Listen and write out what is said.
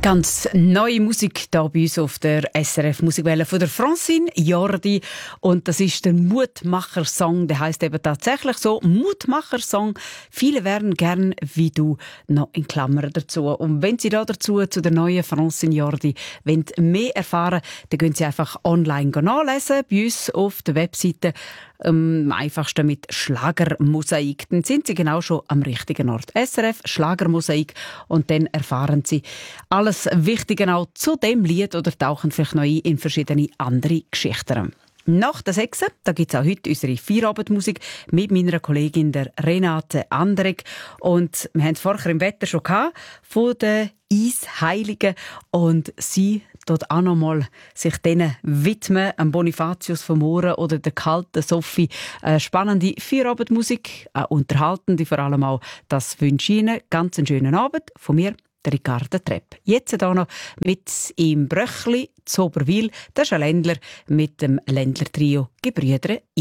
Ganz neue Musik hier bei uns auf der SRF Musikwelle von der Francine Jordi. Und das ist der Mutmacher-Song. Der heisst eben tatsächlich so, Mutmacher-Song. Viele wären gern wie du, noch in Klammern dazu. Und wenn Sie da dazu zu der neuen Francine Jordi wollen mehr erfahren, dann gehen Sie einfach online nachlesen bei uns auf der Webseite. Am einfachsten mit Schlagermosaik. Dann sind Sie genau schon am richtigen Ort. SRF Schlagermosaik. Und dann erfahren Sie alles Wichtige auch zu dem Lied oder tauchen vielleicht noch ein in verschiedene andere Geschichten. Nach der 6. da gibt es auch heute unsere Feierabendmusik mit meiner Kollegin der Renate Anderegg. Und wir haben es vorher im Wetter schon gehabt, von den Eisheiligen. Und sie dort auch noch mal sich denen widmen, am Bonifatius von Mohren oder der kalten Sophie. Spannende Feierabendmusik, unterhaltende vor allem auch. Das wünsche ich Ihnen. Ganz einen schönen Abend von mir, der Ricarda Trepp. Jetzt hier noch mit im Bröchli zu Oberwil, der ist ein Ländler mit dem Ländler-Trio Gebrüder